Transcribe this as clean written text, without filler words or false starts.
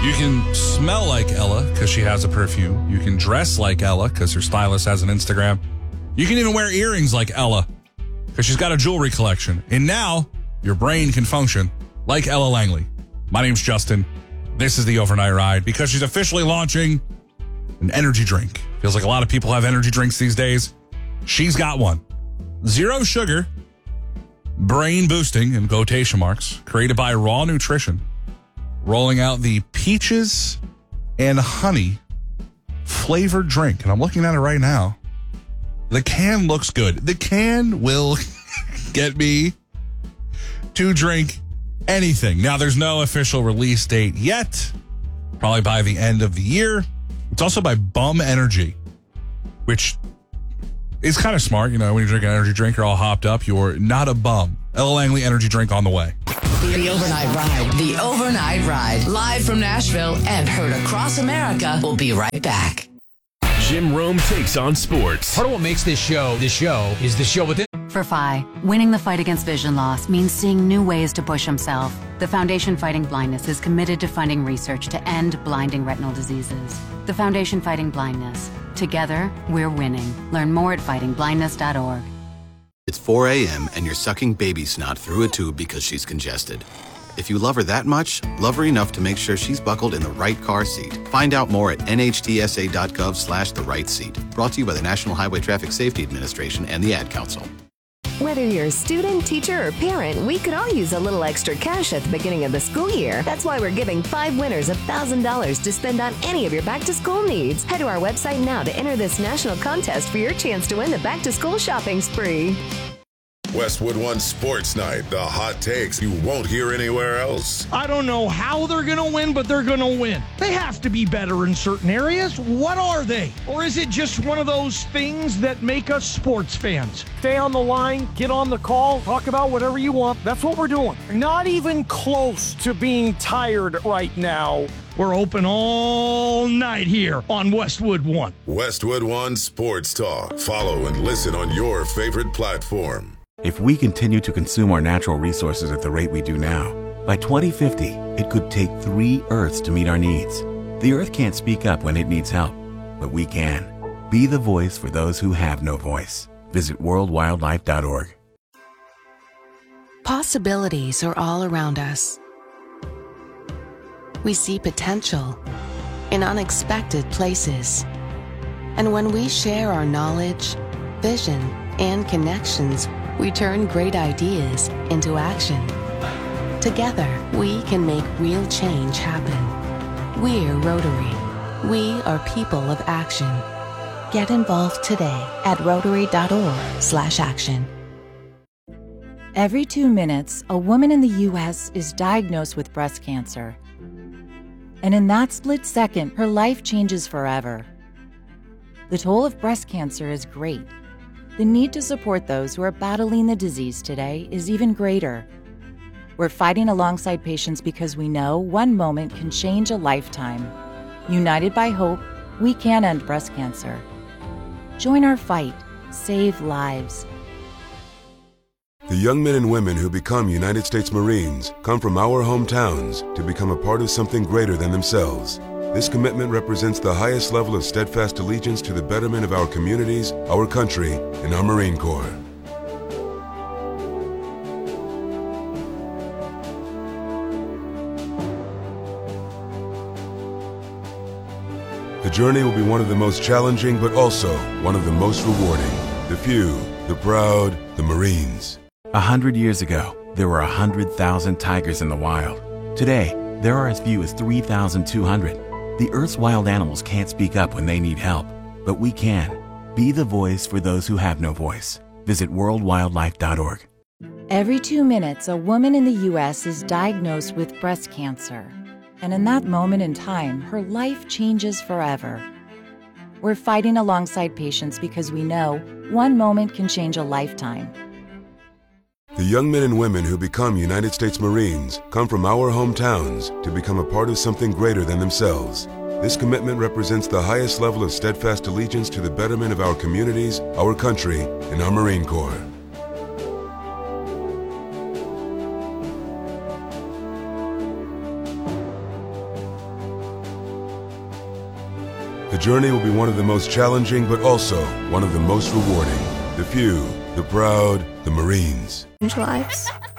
You can smell like Ella because she has a perfume. You can dress like Ella because her stylist has an Instagram. You can even wear earrings like Ella because she's got a jewelry collection. And now your brain can function like Ella Langley. My name's Justin. This is the Overnight Ride because she's officially launching an energy drink. Feels like a lot of people have energy drinks these days. She's got one. Zero sugar, brain boosting in quotation marks, created by Raw Nutrition. Rolling out the peaches and honey flavored drink. And I'm looking at it right now. The can looks good. The can will get me to drink anything. Now, there's no official release date yet. Probably by the end of the year. It's also by Bum Energy, which is kind of smart. You know, when you drink an energy drink, you're all hopped up. You're not a bum. Ella Langley energy drink on the way. The Overnight Ride. The Overnight Ride. Live from Nashville and heard across America. We'll be right back. Jim Rome takes on sports. Part of what makes this show is the show within. For Phi, winning the fight against vision loss means seeing new ways to push himself. The Foundation Fighting Blindness is committed to funding research to end blinding retinal diseases. The Foundation Fighting Blindness. Together, we're winning. Learn more at fightingblindness.org. It's 4 a.m. and you're sucking baby snot through a tube because she's congested. If you love her that much, love her enough to make sure she's buckled in the right car seat. Find out more at nhtsa.gov/the right seat. Brought to you by the National Highway Traffic Safety Administration and the Ad Council. Whether you're a student, teacher, or parent, we could all use a little extra cash at the beginning of the school year. That's why we're giving 5 winners $1,000 to spend on any of your back-to-school needs. Head to our website now to enter this national contest for your chance to win the back-to-school shopping spree. Westwood One Sports Night, the hot takes you won't hear anywhere else. I don't know how they're going to win, but they're going to win. They have to be better in certain areas. What are they? Or is it just one of those things that make us sports fans? Stay on the line, get on the call, talk about whatever you want. That's what we're doing. Not even close to being tired right now. We're open all night here on Westwood One. Westwood One Sports Talk. Follow and listen on your favorite platform. If we continue to consume our natural resources at the rate we do now, by 2050, it could take 3 Earths to meet our needs. The Earth can't speak up when it needs help, but we can. Be the voice for those who have no voice. Visit worldwildlife.org. Possibilities are all around us. We see potential in unexpected places. And when we share our knowledge, vision, and connections, we turn great ideas into action. Together, we can make real change happen. We're Rotary. We are people of action. Get involved today at rotary.org/action. Every 2 minutes, a woman in the U.S. is diagnosed with breast cancer. And in that split second, her life changes forever. The toll of breast cancer is great. The need to support those who are battling the disease today is even greater. We're fighting alongside patients because we know one moment can change a lifetime. United by hope, we can end breast cancer. Join our fight. Save lives. The young men and women who become United States Marines come from our hometowns to become a part of something greater than themselves. This commitment represents the highest level of steadfast allegiance to the betterment of our communities, our country, and our Marine Corps. The journey will be one of the most challenging, but also one of the most rewarding. The few, the proud, the Marines. 100 years ago, there were 100,000 tigers in the wild. Today, there are as few as 3,200. The Earth's wild animals can't speak up when they need help, but we can. Be the voice for those who have no voice. Visit worldwildlife.org. Every 2 minutes, a woman in the U.S. is diagnosed with breast cancer. And in that moment in time, her life changes forever. We're fighting alongside patients because we know one moment can change a lifetime. The young men and women who become United States Marines come from our hometowns to become a part of something greater than themselves. This commitment represents the highest level of steadfast allegiance to the betterment of our communities, our country, and our Marine Corps. The journey will be one of the most challenging, but also one of the most rewarding. The few, the proud, the Marines. Lives.